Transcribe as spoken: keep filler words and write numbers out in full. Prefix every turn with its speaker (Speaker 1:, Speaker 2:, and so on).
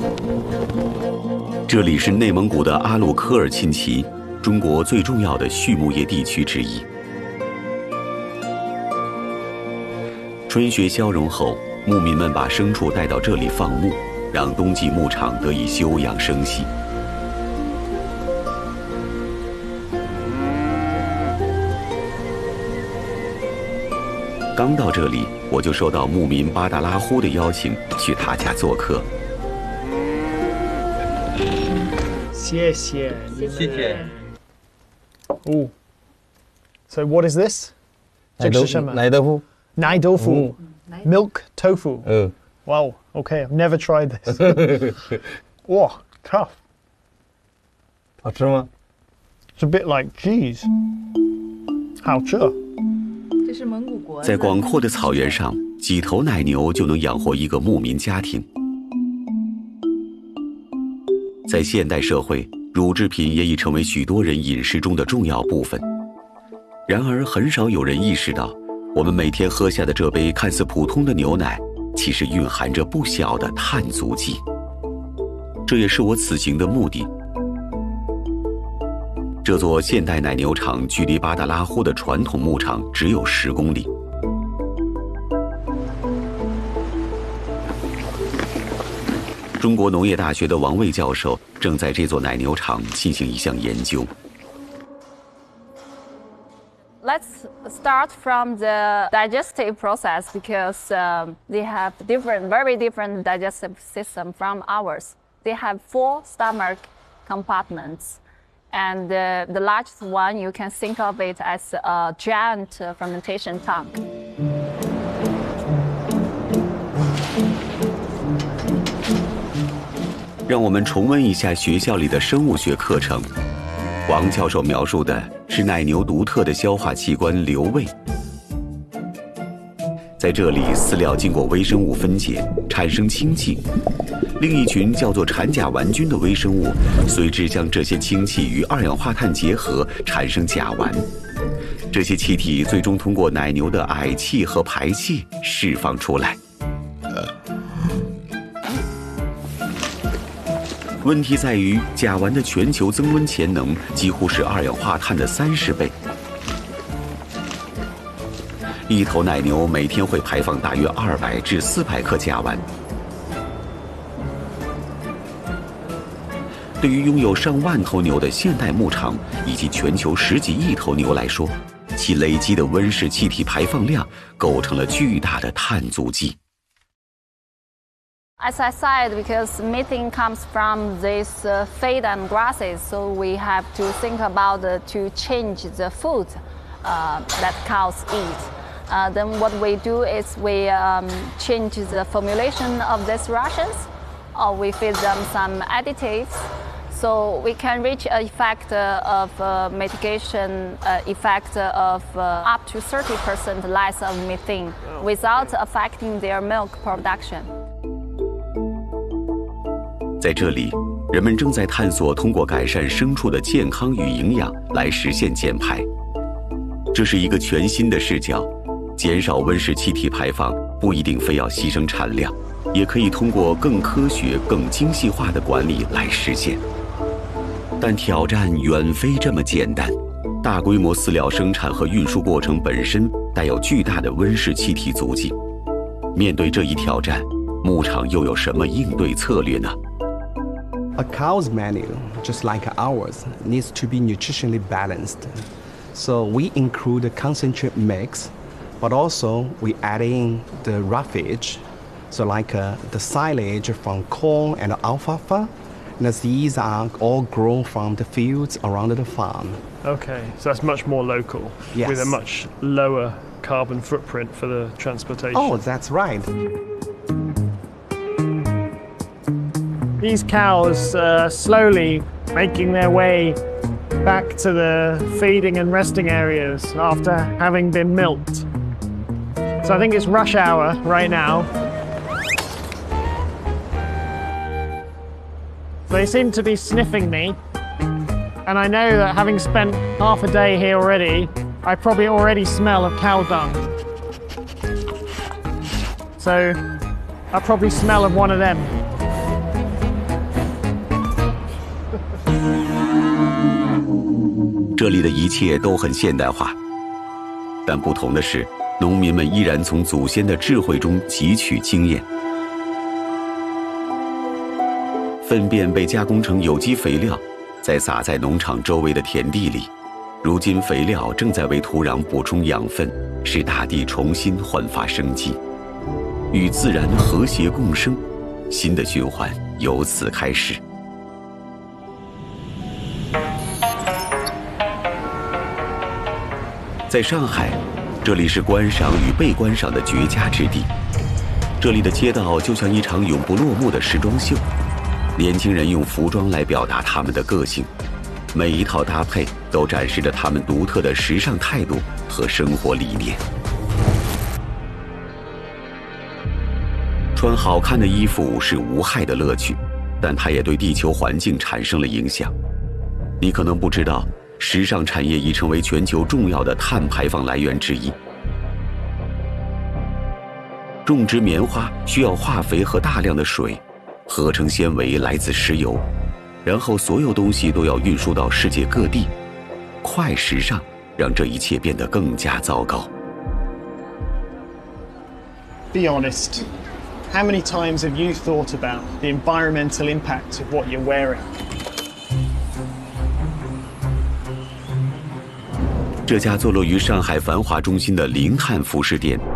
Speaker 1: 这里是内蒙古的阿鲁科尔沁旗，中国最重要的畜牧业地区之一。春雪消融后，牧民们把牲畜带到这里放牧，让冬季牧场得以休养生息。刚到这里，我就收到牧民巴达拉呼的邀请，去他家做客。
Speaker 2: 谢谢，
Speaker 3: 谢谢。
Speaker 2: 哦 ，So what is this？ 这个是什么？
Speaker 3: 奶豆腐。
Speaker 2: 奶豆腐 ，milk tofu。
Speaker 3: 嗯。
Speaker 2: Wow. Okay, I've never tried this. 哇 ，tough。
Speaker 3: 好吃吗
Speaker 2: ？It's a bit like cheese. 好吃。
Speaker 4: 这是蒙古国。
Speaker 1: 在广阔的草原上，几头奶牛就能养活一个牧民家庭。在现代社会，乳制品也已成为许多人饮食中的重要部分。然而，很少有人意识到，我们每天喝下的这杯看似普通的牛奶，其实蕴含着不小的碳足迹。这也是我此行的目的。这座现代奶牛场距离巴达拉呼的传统牧场只有十公里。中国农业大学的王卫教授正在这座奶牛场进行一项研究。
Speaker 4: Let's start from the digestive process because um, they have different, very different digestive system from ours. They have four stomach compartments, and uh, the largest one you can think of it as a giant uh, fermentation tank.
Speaker 1: 让我们重温一下学校里的生物学课程。王教授描述的是奶牛独特的消化器官瘤胃，在这里，饲料经过微生物分解，产生氢气。另一群叫做产甲烷菌的微生物，随之将这些氢气与二氧化碳结合，产生甲烷。这些气体最终通过奶牛的氦气和排气释放出来。问题在于，甲烷的全球增温潜能几乎是二氧化碳的三十倍。一头奶牛每天会排放大约二百至四百克甲烷。对于拥有上万头牛的现代牧场以及全球十几亿头牛来说，其累积的温室气体排放量构成了巨大的碳足迹。
Speaker 4: As I said, because methane comes from these uh, feed and grasses, so we have to think about uh, to change the food uh, that cows eat. Uh, then what we do is we um, change the formulation of these rations, or we feed them some additives, so we can reach an effect uh, of uh, mitigation uh, effect of uh, up to thirty percent less of methane without affecting their milk production.
Speaker 1: 在这里，人们正在探索通过改善牲畜的健康与营养来实现减排。这是一个全新的视角，减少温室气体排放不一定非要牺牲产量，也可以通过更科学、更精细化的管理来实现。但挑战远非这么简单，大规模饲料生产和运输过程本身带有巨大的温室气体足迹。面对这一挑战，牧场又有什么应对策略呢？
Speaker 5: A cow's menu, just like ours, needs to be nutritionally balanced. So we include the concentrate mix, but also we add in the roughage, so like uh, the silage from corn and alfalfa. And these are all grown from the fields around the farm.
Speaker 2: Okay, so that's much more local,
Speaker 5: yes.
Speaker 2: with a much lower carbon footprint for the transportation.
Speaker 5: Oh, that's right.
Speaker 2: These cows are slowly making their way back to the feeding and resting areas after having been milked. So I think it's rush hour right now. They seem to be sniffing me, and I know that having spent half a day here already, I probably already smell of cow dung. So I probably smell of one of them.
Speaker 1: 这里的一切都很现代化，但不同的是，农民们依然从祖先的智慧中汲取经验。粪便被加工成有机肥料，再撒在农场周围的田地里。如今，肥料正在为土壤补充养分，使大地重新焕发生机，与自然和谐共生，新的循环由此开始。在上海，这里是观赏与被观赏的绝佳之地。这里的街道就像一场永不落幕的时装秀，年轻人用服装来表达他们的个性，每一套搭配都展示着他们独特的时尚态度和生活理念。穿好看的衣服是无害的乐趣，但它也对地球环境产生了影响。你可能不知道，时尚产业已成为全球重要的碳排放来源之一。种植棉花需要化肥和大量的水，合成纤维来自石油，然后所有东西都要运输到世界各地。快时尚让这一切变得更加糟糕。
Speaker 2: Be honest. How many times have you thought about the environmental impact of what you're wearing?
Speaker 1: 这家坐落于上海繁华中心的零碳服饰店